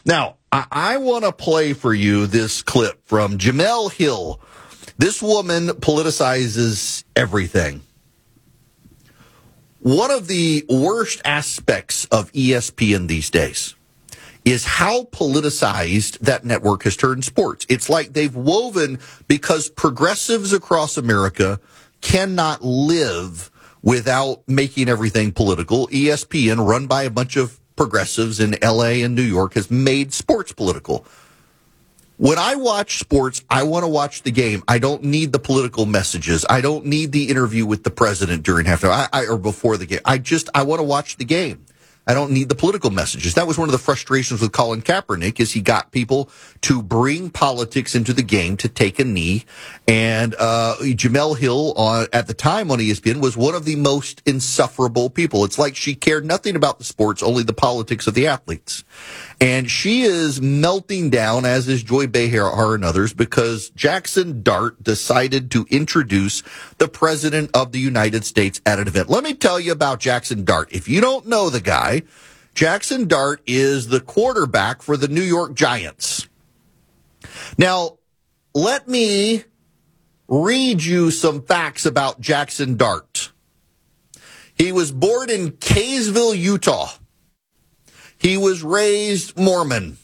Now, I want to play for you this clip from Jemele Hill. This woman politicizes everything. One of the worst aspects of ESPN these days is how politicized that network has turned sports. It's like they've woven, because progressives across America cannot live without making everything political. ESPN, run by a bunch of progressives in LA and New York, has made sports political. When I watch sports, I want to watch the game. I don't need the political messages. I don't need the interview with the president during halftime or before the game. I want to watch the game. I don't need the political messages. That was one of the frustrations with Colin Kaepernick, is he got people to bring politics into the game to take a knee. And Jemele Hill, at the time on ESPN, was one of the most insufferable people. It's like she cared nothing about the sports, only the politics of the athletes. And she is melting down, as is Joy Behar and others, because Jackson Dart decided to introduce the President of the United States at an event. Let me tell you about Jackson Dart. If you don't know the guy, Jackson Dart is the quarterback for the New York Giants. Now, let me read you some facts about Jackson Dart. He was born in Kaysville, Utah. He was raised Mormon.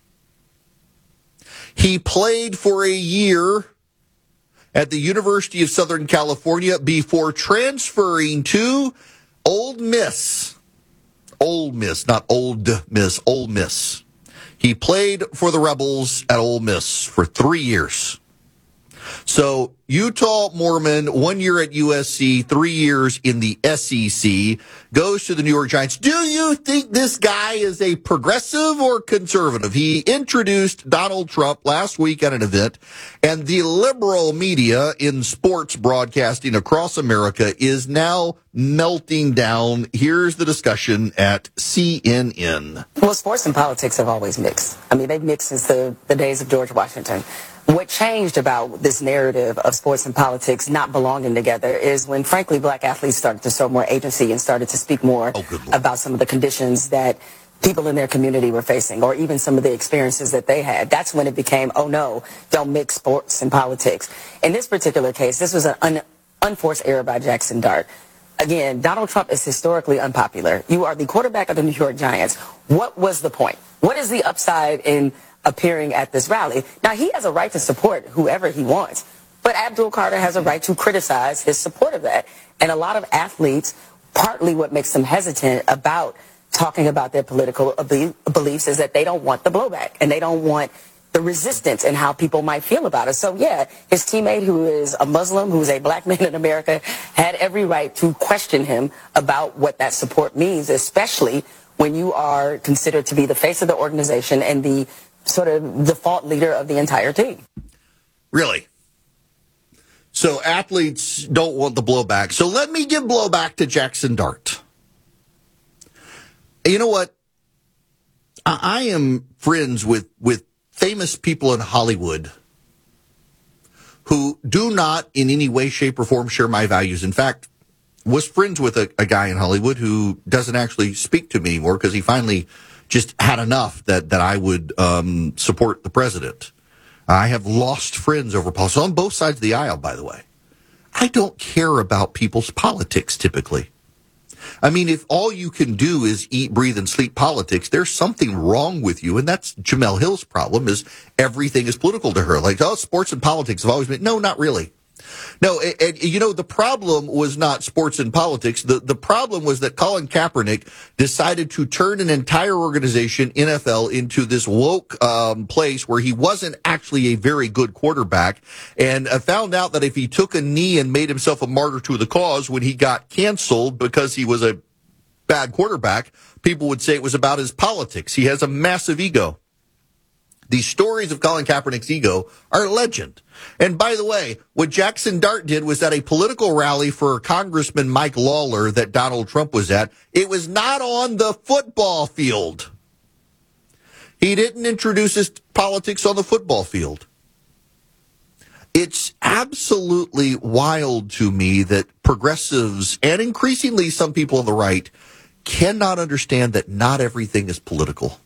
He played for a year at the University of Southern California before transferring to Ole Miss. Ole Miss, not Old Miss, Ole Miss. He played for the Rebels at Ole Miss for 3 years. So Utah Mormon, 1 year at USC, 3 years in the SEC, goes to the New York Giants. Do you think this guy is a progressive or conservative? He introduced Donald Trump last week at an event, and the liberal media in sports broadcasting across America is now melting down. Here's the discussion at CNN. Well, sports and politics have always mixed. I mean, they've mixed since the days of George Washington. What changed about this narrative of sports and politics not belonging together is when, frankly, black athletes started to show more agency and started to speak more about some of the conditions that people in their community were facing, or even some of the experiences that they had. That's when it became, oh no, don't mix sports and politics. In this particular case, this was an unforced error by Jackson Dart. Again, Donald Trump is historically unpopular. You are the quarterback of the New York Giants. What was the point? What is the upside in appearing at this rally? Now, he has a right to support whoever he wants, but Abdul Carter has a right to criticize his support of that. And a lot of athletes, partly what makes them hesitant about talking about their political beliefs is that they don't want the blowback and they don't want the resistance and how people might feel about it. So, yeah, his teammate, who is a Muslim, who is a black man in America, had every right to question him about what that support means, especially when you are considered to be the face of the organization and the sort of default leader of the entire team. Really? So athletes don't want the blowback. So let me give blowback to Jackson Dart. You know what? I am friends with famous people in Hollywood who do not in any way, shape, or form share my values. In fact, was friends with a guy in Hollywood who doesn't actually speak to me anymore because he finally just had enough that I would support the president. I have lost friends over politics on both sides of the aisle, by the way. I don't care about people's politics typically. I mean, if all you can do is eat, breathe, and sleep politics, there's something wrong with you. And that's Jemele Hill's problem, is everything is political to her. Like, oh, sports and politics have always been. No, not really. No, and you know, the problem was not sports and politics. The problem was that Colin Kaepernick decided to turn an entire organization, NFL, into this woke place where he wasn't actually a very good quarterback, and found out that if he took a knee and made himself a martyr to the cause when he got canceled because he was a bad quarterback, people would say it was about his politics. He has a massive ego. The stories of Colin Kaepernick's ego are legend. And by the way, what Jackson Dart did was at a political rally for Congressman Mike Lawler that Donald Trump was at. It was not on the football field. He didn't introduce his politics on the football field. It's absolutely wild to me that progressives, and increasingly some people on the right, cannot understand that not everything is political.